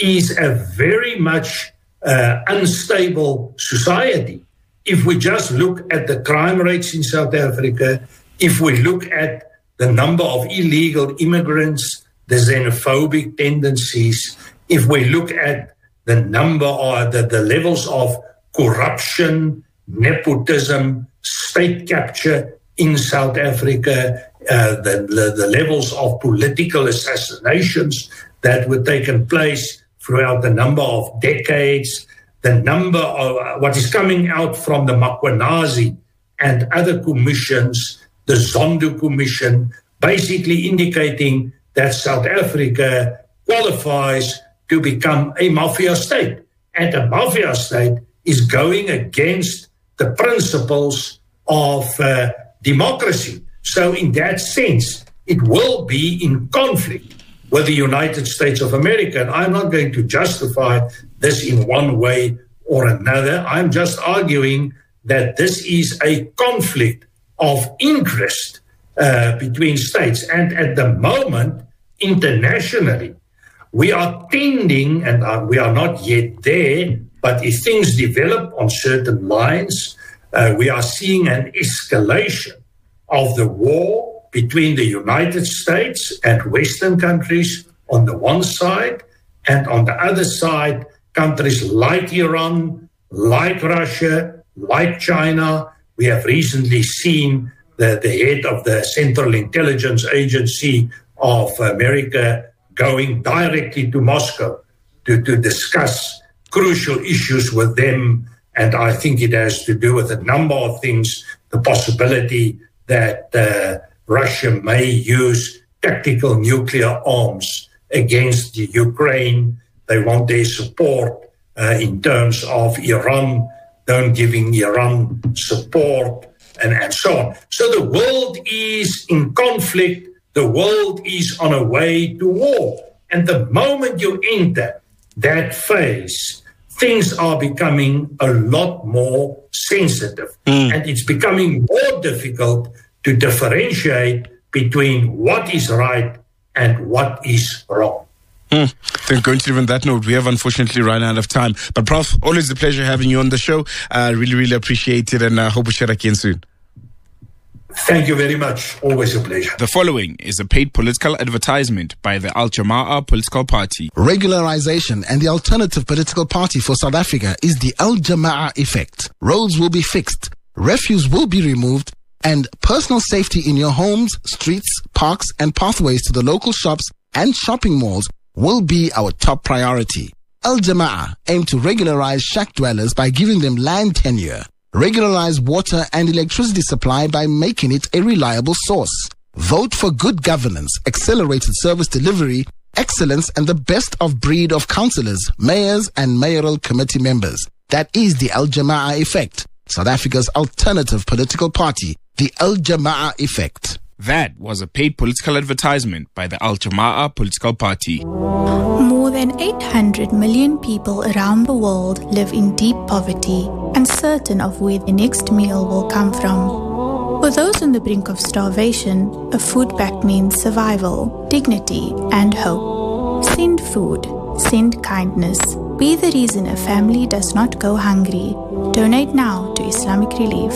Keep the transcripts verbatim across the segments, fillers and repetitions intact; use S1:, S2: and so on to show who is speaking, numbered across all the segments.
S1: is a very much uh, unstable society. If we just look at the crime rates in South Africa, if we look at the number of illegal immigrants, the xenophobic tendencies, if we look at the number or the, the levels of corruption, nepotism, state capture in South Africa, uh, the, the, the levels of political assassinations that were taken place throughout the number of decades, the number of what is coming out from the Makwenazi and other commissions, the Zondo Commission, basically indicating that South Africa qualifies to become a mafia state. And a mafia state is going against the principles of uh, democracy. So in that sense, it will be in conflict with the United States of America. And I'm not going to justify this in one way or another. I'm just arguing that this is a conflict of interest uh, between states. And at the moment, internationally, we are tending, and uh, we are not yet there, but if things develop on certain lines, uh, we are seeing an escalation of the war between the United States and Western countries on the one side, and on the other side, countries like Iran, like Russia, like China. We have recently seen the, the head of the Central Intelligence Agency of America going directly to Moscow to, to discuss crucial issues with them. And I think it has to do with a number of things, the possibility that uh, Russia may use tactical nuclear arms against the Ukraine. They want their support uh, in terms of Iran, don't giving Iran support, and, and so on. So the world is in conflict. The world is on a way to war. And the moment you enter that phase, things are becoming a lot more sensitive. Mm. And it's becoming more difficult to differentiate between what is right and what is wrong.
S2: Mm. Then going to leave on that note, we have unfortunately run out of time. But Prof, always a pleasure having you on the show. I uh, really, really appreciate it, and I uh, hope we share again soon.
S1: Thank you very much. Always a pleasure.
S2: The following is a paid political advertisement by the Al Jamaah political party.
S3: Regularization and the alternative political party for South Africa is the Al Jamaah effect. Roads will be fixed, refuse will be removed, and personal safety in your homes, streets, parks, and pathways to the local shops and shopping malls will be our top priority. Al Jamaah aim to regularize shack dwellers by giving them land tenure. Regularize water and electricity supply by making it a reliable source. Vote for good governance, accelerated service delivery, excellence, and the best of breed of councillors, mayors, and mayoral committee members. That is the Al Jamaah effect. South Africa's alternative political party, the Al Jamaah effect.
S2: That was a paid political advertisement by the Al Jamaah political party.
S4: More than eight hundred million people around the world live in deep poverty, uncertain of where the next meal will come from. For those on the brink of starvation, a food pack means survival, dignity, and hope. Send food. Send kindness. Be the reason a family does not go hungry. Donate now to Islamic Relief.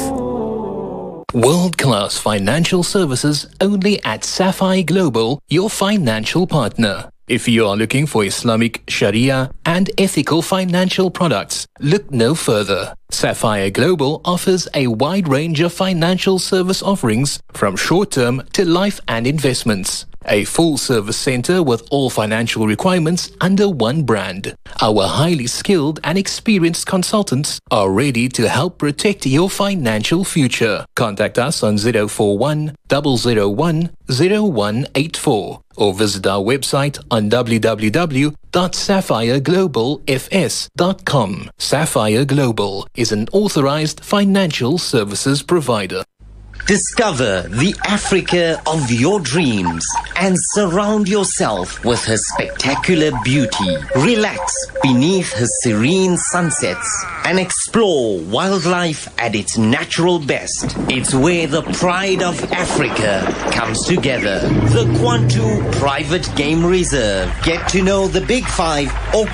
S5: World-class financial services only at Sapphire Global, your financial partner. If you are looking for Islamic, Sharia, and ethical financial products, look no further. Sapphire Global offers a wide range of financial service offerings from short-term to life and investments. A full-service center with all financial requirements under one brand. Our highly skilled and experienced consultants are ready to help protect your financial future. Contact us on zero four one, zero zero one, zero one eight four or visit our website on w w w dot sapphire global f s dot com. Sapphire Global is an authorized financial services provider.
S6: Discover the Africa of your dreams and surround yourself with her spectacular beauty. Relax beneath her serene sunsets and explore wildlife at its natural best. It's where the pride of Africa comes together. The Kwantu Private Game Reserve. Get to know the Big Five or